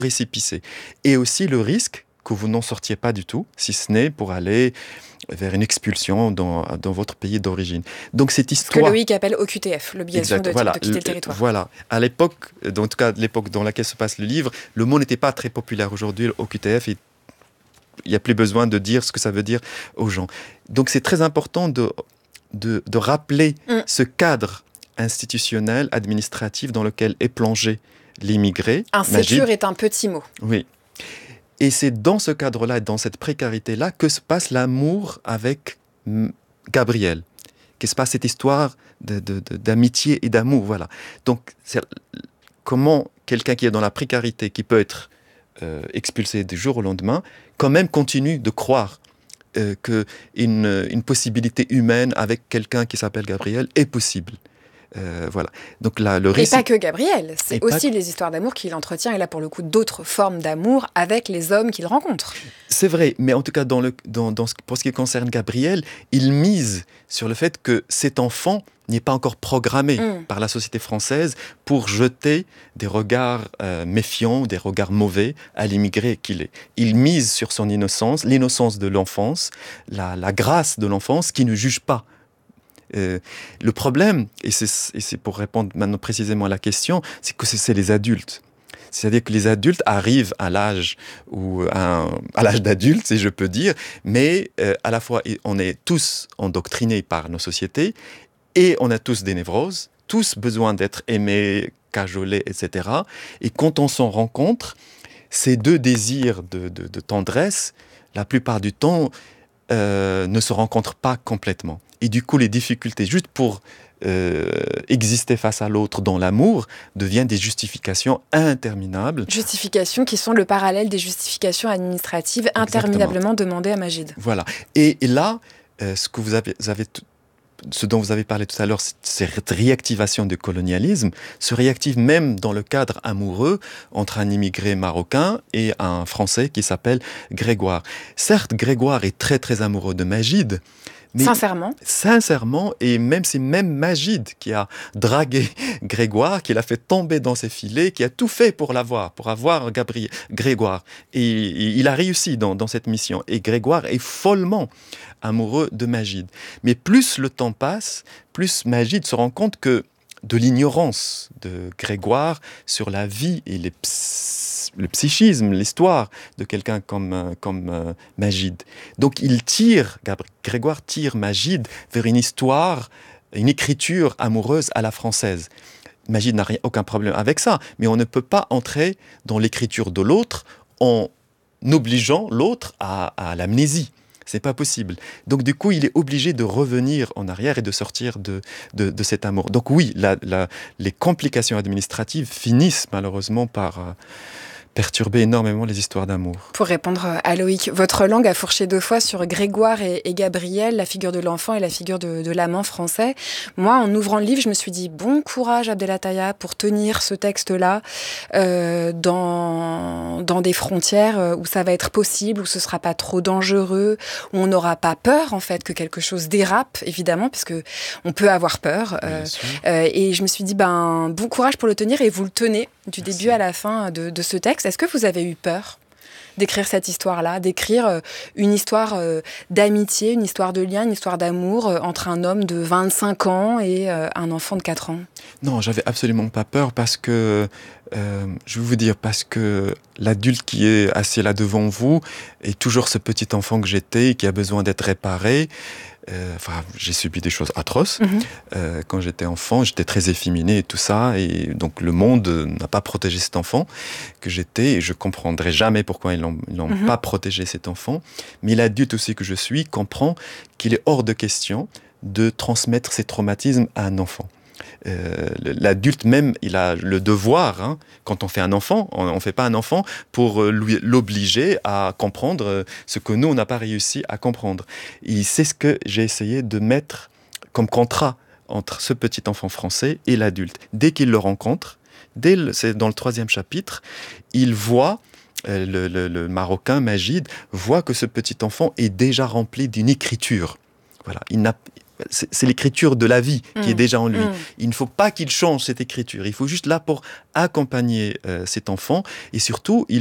précipicer. Et aussi le risque que vous n'en sortiez pas du tout, si ce n'est pour aller vers une expulsion dans votre pays d'origine. Donc cette histoire... Ce que Loïc appelle OQTF, l'obligation de quitter le territoire. Voilà. À l'époque, en tout cas l'époque dans laquelle se passe le livre, le mot n'était pas très populaire. Aujourd'hui, OQTF, il n'y a plus besoin de dire ce que ça veut dire aux gens. Donc c'est très important de rappeler ce cadre institutionnel, administratif dans lequel est plongé l'immigré. Insécure est un petit mot. Oui. Et c'est dans ce cadre-là, dans cette précarité-là, que se passe l'amour avec Gabriel, que se passe cette histoire d'amitié et d'amour. Voilà. Donc, comment quelqu'un qui est dans la précarité, qui peut être expulsé du jour au lendemain, quand même continue de croire qu'une possibilité humaine avec quelqu'un qui s'appelle Gabriel est possible. Voilà. Donc là, le récit... Et pas que Gabriel, c'est aussi les histoires d'amour qu'il entretient, et là pour le coup d'autres formes d'amour avec les hommes qu'il rencontre. C'est vrai, mais en tout cas pour ce qui concerne Gabriel, il mise sur le fait que cet enfant n'est pas encore programmé par la société française pour jeter des regards méfiants, des regards mauvais à l'immigré qu'il est. Il mise sur son innocence, l'innocence de l'enfance, la grâce de l'enfance qui ne juge pas. Le problème, et c'est pour répondre maintenant précisément à la question, c'est que c'est les adultes. C'est-à-dire que les adultes arrivent à l'âge d'adulte, si je peux dire, mais à la fois on est tous endoctrinés par nos sociétés et on a tous des névroses, tous besoin d'être aimés, cajolés, etc. Et quand on s'en rencontre, ces deux désirs de tendresse, la plupart du temps, ne se rencontrent pas complètement. Et du coup, les difficultés, juste pour exister face à l'autre dans l'amour, deviennent des justifications interminables. Justifications qui sont le parallèle des justifications administratives interminablement demandées à Majid. Voilà. Et là, ce dont vous avez parlé tout à l'heure, cette réactivation du colonialisme, se réactive même dans le cadre amoureux entre un immigré marocain et un Français qui s'appelle Grégoire. Certes, Grégoire est très très amoureux de Majid, mais sincèrement, et c'est même Majid qui a dragué Grégoire, qui l'a fait tomber dans ses filets, qui a tout fait pour avoir Grégoire. Et il a réussi dans cette mission. Et Grégoire est follement amoureux de Majid. Mais plus le temps passe, plus Majid se rend compte que de l'ignorance de Grégoire sur la vie et le psychisme, l'histoire de quelqu'un comme Majid. Donc Grégoire tire Majid vers une histoire, une écriture amoureuse à la française. Majid n'a aucun problème avec ça, mais on ne peut pas entrer dans l'écriture de l'autre en obligeant l'autre à l'amnésie. C'est pas possible. Donc du coup, il est obligé de revenir en arrière et de sortir de cet amour. Donc oui, les complications administratives finissent malheureusement par perturber énormément les histoires d'amour. Pour répondre à Loïc, votre langue a fourché 2 fois sur Grégoire et Gabriel, la figure de l'enfant et la figure de l'amant français. Moi, en ouvrant le livre, je me suis dit, bon courage Abdelataya pour tenir ce texte-là dans des frontières où ça va être possible, où ce sera pas trop dangereux, où on n'aura pas peur en fait que quelque chose dérape, évidemment, parce que on peut avoir peur. Et je me suis dit, bon courage pour le tenir, et vous le tenez du début à la fin de ce texte. Est-ce que vous avez eu peur d'écrire cette histoire-là, d'écrire une histoire d'amitié, une histoire de lien, une histoire d'amour entre un homme de 25 ans et un enfant de 4 ans ? Non, j'avais absolument pas peur parce que, je vais vous dire, parce que l'adulte qui est assis là devant vous est toujours ce petit enfant que j'étais, qui a besoin d'être réparé. J'ai subi des choses atroces. Quand j'étais enfant, j'étais très efféminé et tout ça, et donc le monde n'a pas protégé cet enfant que j'étais, et je comprendrai jamais pourquoi ils n'ont pas protégé cet enfant. Mais l'adulte aussi que je suis comprend qu'il est hors de question de transmettre ces traumatismes à un enfant. L'adulte même, il a le devoir, quand on fait un enfant, on ne fait pas un enfant pour l'obliger à comprendre ce que nous, on n'a pas réussi à comprendre. Et c'est ce que j'ai essayé de mettre comme contrat entre ce petit enfant français et l'adulte. Dès qu'il le rencontre, c'est dans le 3e chapitre, il voit, le Marocain Majid voit que ce petit enfant est déjà rempli d'une écriture. Voilà, c'est l'écriture de la vie qui est déjà en lui. Il ne faut pas qu'il change cette écriture. Il faut juste là pour accompagner cet enfant et surtout,